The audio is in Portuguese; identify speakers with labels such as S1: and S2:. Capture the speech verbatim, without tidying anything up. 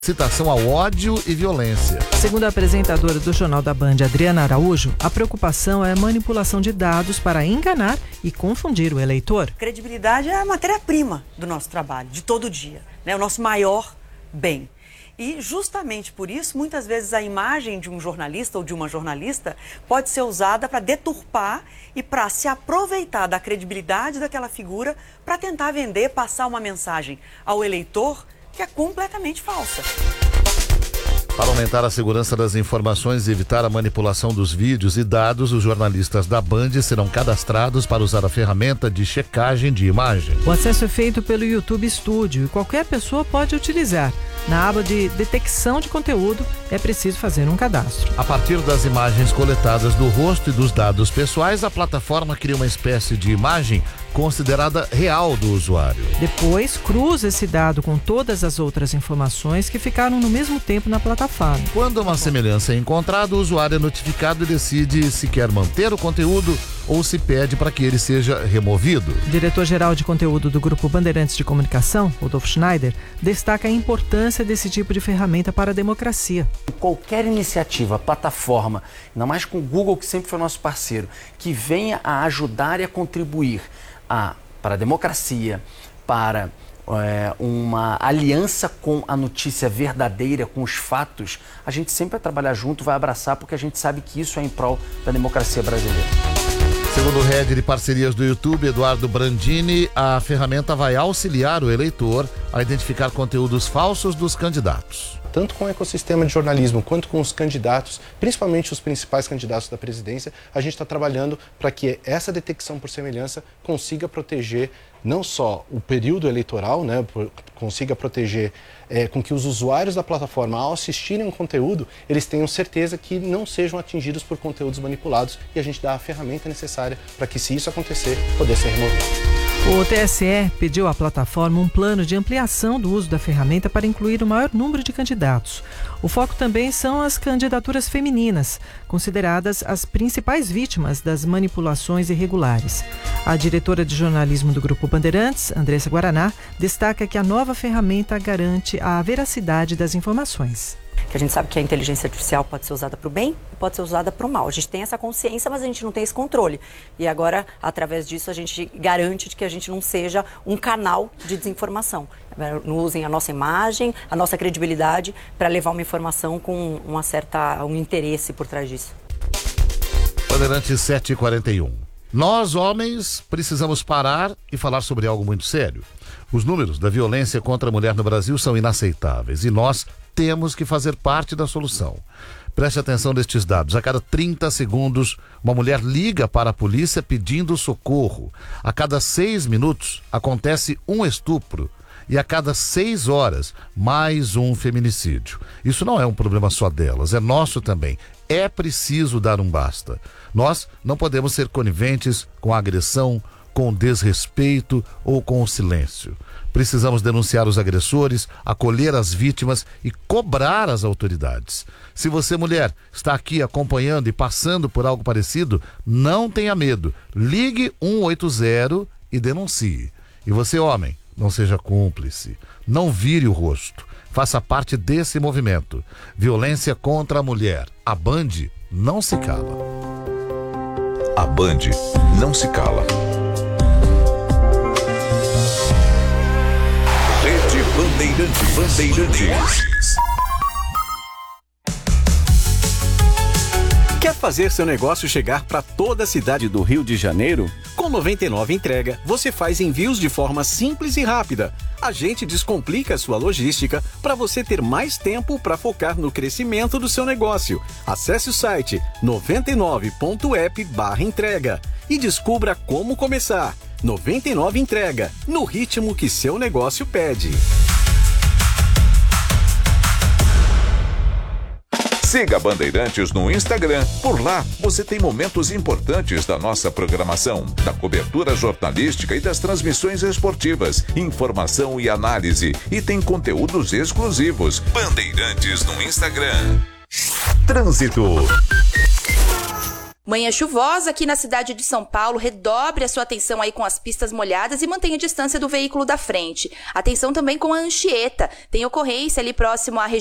S1: Citação ao ódio e violência.
S2: Segundo a apresentadora do Jornal da Band, Adriana Araújo, a preocupação é a manipulação de dados para enganar e confundir o eleitor.
S3: Credibilidade é a matéria-prima do nosso trabalho, de todo dia, né? O nosso maior bem. E justamente por isso, muitas vezes a imagem de um jornalista ou de uma jornalista pode ser usada para deturpar e para se aproveitar da credibilidade daquela figura para tentar vender, passar uma mensagem ao eleitor que é completamente falsa.
S1: Para aumentar a segurança das informações e evitar a manipulação dos vídeos e dados, os jornalistas da Band serão cadastrados para usar a ferramenta de checagem de imagem.
S2: O acesso é feito pelo YouTube Studio e qualquer pessoa pode utilizar. Na aba de detecção de conteúdo, é preciso fazer um cadastro.
S1: A partir das imagens coletadas do rosto e dos dados pessoais, a plataforma cria uma espécie de imagem considerada real do usuário.
S2: Depois, cruza esse dado com todas as outras informações que ficaram no mesmo tempo na plataforma.
S1: Quando uma semelhança é encontrada, o usuário é notificado e decide se quer manter o conteúdo ou se pede para que ele seja removido.
S2: O diretor-geral de conteúdo do Grupo Bandeirantes de Comunicação, Rodolfo Schneider, destaca a importância desse tipo de ferramenta para a democracia.
S4: Qualquer iniciativa, plataforma, ainda mais com o Google, que sempre foi nosso parceiro, que venha a ajudar e a contribuir a, para a democracia, para é, uma aliança com a notícia verdadeira, com os fatos, a gente sempre vai trabalhar junto, vai abraçar, porque a gente sabe que isso é em prol da democracia brasileira.
S1: Segundo o head de parcerias do YouTube, Eduardo Brandini, a ferramenta vai auxiliar o eleitor a identificar conteúdos falsos dos candidatos.
S5: Tanto com o ecossistema de jornalismo quanto com os candidatos, principalmente os principais candidatos da presidência, a gente está trabalhando para que essa detecção por semelhança consiga proteger não só o período eleitoral, né, consiga proteger é, com que os usuários da plataforma, ao assistirem um conteúdo, eles tenham certeza que não sejam atingidos por conteúdos manipulados, e a gente dá a ferramenta necessária para que, se isso acontecer, poder ser removido.
S2: O T S E pediu à plataforma um plano de ampliação do uso da ferramenta para incluir o maior número de candidatos. O foco também são as candidaturas femininas, consideradas as principais vítimas das manipulações irregulares. A diretora de jornalismo do Grupo Bandeirantes, Andressa Guaraná, destaca que a nova ferramenta garante a veracidade das informações.
S3: Que a gente sabe que a inteligência artificial pode ser usada para o bem e pode ser usada para o mal. A gente tem essa consciência, mas a gente não tem esse controle. E agora, através disso, a gente garante que a gente não seja um canal de desinformação. Não usem a nossa imagem, a nossa credibilidade para levar uma informação com uma certa, um interesse por trás disso.
S1: Bandeirantes sete e quarenta e um. Nós, homens, precisamos parar e falar sobre algo muito sério. Os números da violência contra a mulher no Brasil são inaceitáveis e nós temos que fazer parte da solução. Preste atenção nestes dados. A cada trinta segundos, uma mulher liga para a polícia pedindo socorro. A cada seis minutos, acontece um estupro. E a cada seis horas, mais um feminicídio. Isso não é um problema só delas, é nosso também. É preciso dar um basta. Nós não podemos ser coniventes com a agressão, com o desrespeito ou com o silêncio. Precisamos denunciar os agressores, acolher as vítimas e cobrar as autoridades. Se você, mulher, está aqui acompanhando e passando por algo parecido, não tenha medo. Ligue um oito zero e denuncie. E você, homem, não seja cúmplice. Não vire o rosto. Faça parte desse movimento. Violência contra a mulher. A Band não se cala.
S6: A Band não se cala. Rede Bandeirantes. Bandeirantes.
S7: Quer fazer seu negócio chegar para toda a cidade do Rio de Janeiro? Com noventa e nove Entrega, você faz envios de forma simples e rápida. A gente descomplica a sua logística para você ter mais tempo para focar no crescimento do seu negócio. Acesse o site noventa e nove ponto app barra entrega e descubra como começar. noventa e nove Entrega, no ritmo que seu negócio pede.
S6: Siga Bandeirantes no Instagram. Por lá, você tem momentos importantes da nossa programação, da cobertura jornalística e das transmissões esportivas, informação e análise. E tem conteúdos exclusivos. Bandeirantes no Instagram. Trânsito.
S8: Manhã chuvosa aqui na cidade de São Paulo, redobre a sua atenção aí com as pistas molhadas e mantenha a distância do veículo da frente. Atenção também com a Anchieta, tem ocorrência ali próximo à região